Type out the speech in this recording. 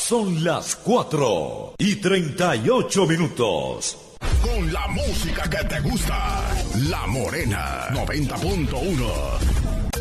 Son las 4:38. Con la música que te gusta, La Morena 90.1.